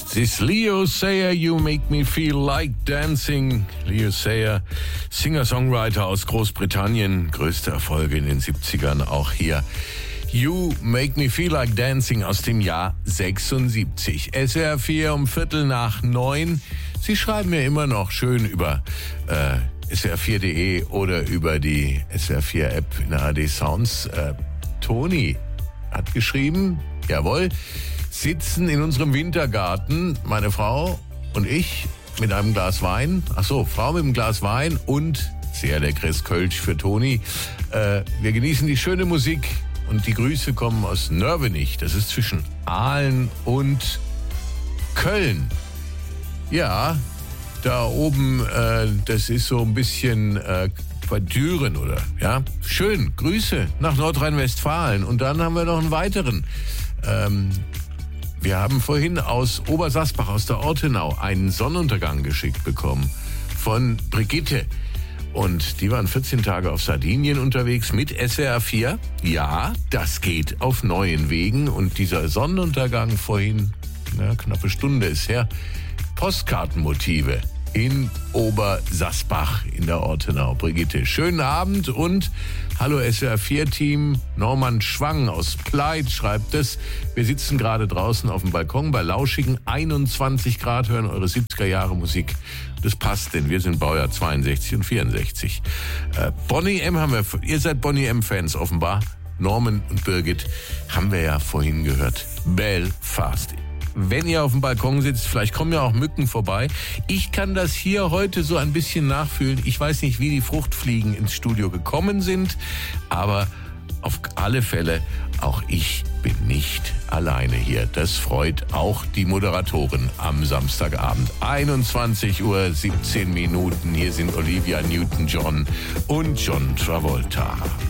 This Leo Sayer, You Make Me Feel Like Dancing. Leo Sayer, Singer-Songwriter aus Großbritannien, größte Erfolge in den 70ern, auch hier. You Make Me Feel Like Dancing aus dem Jahr 76. SWR 4 um 8:15. Sie schreiben mir immer noch schön über swr4.de oder über die SWR 4 App in der ARD Sounds. Toni hat geschrieben, jawohl, sitzen in unserem Wintergarten, meine Frau und ich, mit einem Glas Wein. Ach so, Frau mit einem Glas Wein und sehr leckeres Kölsch für Toni. Wir genießen die schöne Musik und die Grüße kommen aus Nörvenich. Das ist zwischen Aalen und Köln. Ja, da oben, das ist so ein bisschen bei Düren, oder? Ja, schön. Grüße nach Nordrhein-Westfalen. Und dann haben wir noch einen weiteren. Wir haben vorhin aus Obersasbach, aus der Ortenau, einen Sonnenuntergang geschickt bekommen von Brigitte. Und die waren 14 Tage auf Sardinien unterwegs mit SWR 4. Ja, das geht auf neuen Wegen. Und dieser Sonnenuntergang vorhin, knappe Stunde ist her, Postkartenmotive in Obersasbach in der Ortenau. Brigitte, schönen Abend und hallo SWR 4-Team. Norman Schwang aus Pleit schreibt es. Wir sitzen gerade draußen auf dem Balkon bei lauschigen 21 Grad, hören eure 70er-Jahre-Musik. Das passt, denn wir sind Baujahr 62 und 64. Bonnie M. haben wir, ihr seid Bonnie M-Fans offenbar. Norman und Birgit haben wir ja vorhin gehört. Belfast. Wenn ihr auf dem Balkon sitzt, vielleicht kommen ja auch Mücken vorbei. Ich kann das hier heute so ein bisschen nachfühlen. Ich weiß nicht, wie die Fruchtfliegen ins Studio gekommen sind, aber auf alle Fälle, auch ich bin nicht alleine hier. Das freut auch die Moderatoren am Samstagabend. 21:17 Uhr. Hier sind Olivia Newton-John und John Travolta.